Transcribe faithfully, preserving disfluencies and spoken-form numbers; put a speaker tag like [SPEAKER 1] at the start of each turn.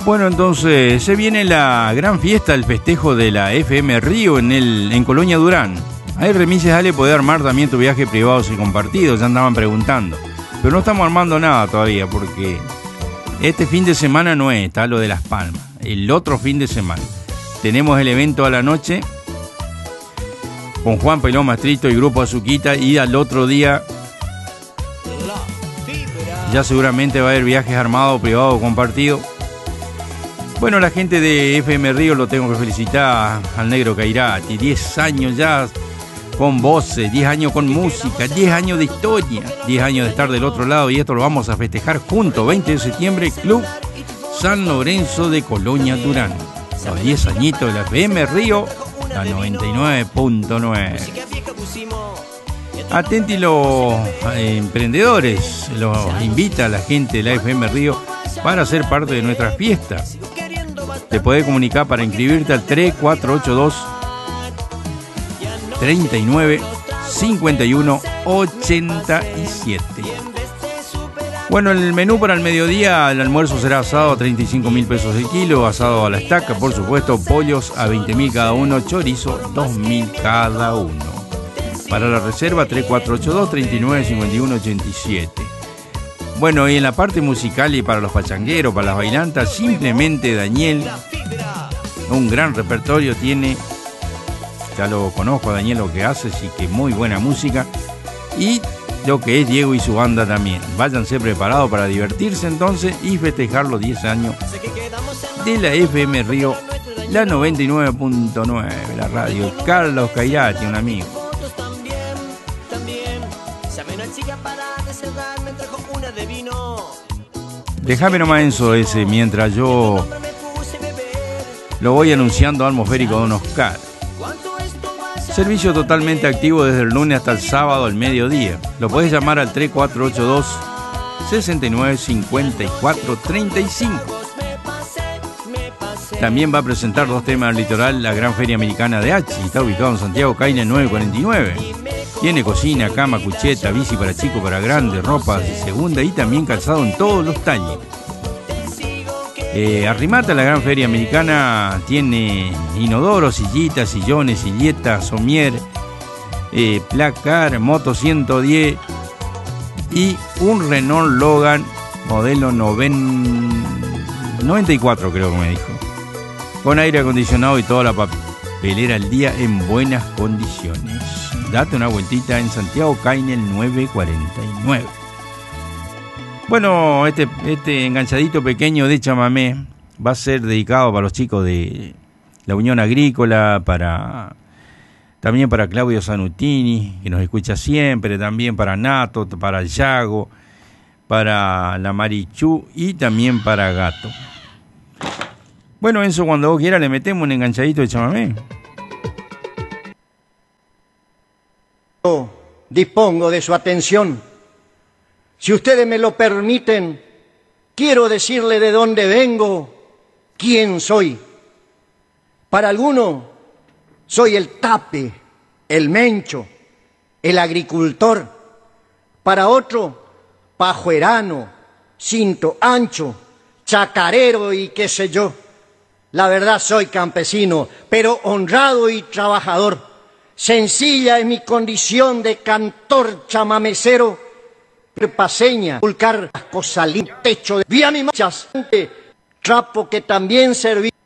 [SPEAKER 1] Bueno, entonces se viene la gran fiesta, el festejo de la F M Río en, el, en Colonia Durán. Ahí Remises Ale puede armar también tu viaje privado y compartido, ya andaban preguntando. Pero no estamos armando nada todavía porque este fin de semana no es, está lo de Las Palmas. El otro fin de semana tenemos el evento a la noche con Juan Pelón Mastrito y Grupo Azuquita, y al otro día ya seguramente va a haber viajes armados, privados, compartidos. Bueno, la gente de F M Río lo tengo que felicitar al Negro Cairati, diez años ya con voces, diez años con música, diez años de historia, diez años de estar del otro lado, y esto lo vamos a festejar juntos, veinte de septiembre, Club San Lorenzo de Colonia Durán. Los diez añitos de la F M Río, la noventa y nueve punto nueve. Atenti los eh, emprendedores, los invita a la gente de la F M Río para ser parte de nuestras fiestas. Te podés comunicar para inscribirte al tres cuatro ocho dos, treinta y nueve, cincuenta y uno, ochenta y siete. Bueno, el menú para el mediodía, el almuerzo será asado a treinta y cinco mil pesos el kilo, asado a la estaca, por supuesto, pollos a veinte mil cada uno, chorizo dos mil cada uno. Para la reserva, tres cuatro ocho dos, treinta y nueve, cincuenta y uno, ochenta y siete. Bueno, y en la parte musical y para los pachangueros, para las bailantas, simplemente Daniel, un gran repertorio tiene, ya lo conozco a Daniel lo que hace, sí que muy buena música, y lo que es Diego y su banda también. Váyanse preparados para divertirse entonces y festejar los diez años de la F M Río, la noventa y nueve punto nueve, la radio. Carlos Cairati, un amigo. Déjame nomás Enzo ese mientras yo lo voy anunciando atmosférico Don Oscar. Servicio totalmente activo desde el lunes hasta el sábado al mediodía. Lo puedes llamar al tres cuatro ocho dos, sesenta y nueve, cincuenta y cuatro, treinta y cinco. También va a presentar dos temas del litoral, la Gran Feria Americana de Hachi. Está ubicado en Santiago Caine nueve cuarenta y nueve. Tiene cocina, cama, cucheta, bici para chico, para grande, ropa de segunda y también calzado en todos los talles. Eh, arrimata la Gran Feria Americana, tiene inodoros, sillitas, sillones, silletas, somier, eh, placar, moto ciento diez y un Renault Logan modelo noventa y cuatro, creo que me dijo, con aire acondicionado y toda la papelera al día en buenas condiciones. Date una vueltita en Santiago Caine nueve cuarenta y nueve. Bueno, este, este enganchadito pequeño de chamamé va a ser dedicado para los chicos de la Unión Agrícola, para también para Claudio Zanutini, que nos escucha siempre, también para Nato, para Yago, para la Marichú y también para Gato. Bueno, Enzo, cuando vos quieras le metemos un enganchadito de chamamé.
[SPEAKER 2] Dispongo de su atención. Si ustedes me lo permiten, quiero decirle de dónde vengo, quién soy. Para algunos, soy el tape, el mencho, el agricultor. Para otro, pajuerano, cinto ancho, chacarero y qué sé yo. La verdad soy campesino, pero honrado y trabajador. Sencilla es mi condición de cantor chamamecero, paseña, pulcar, cosalín, techo de vía mi machas, trapo que también serví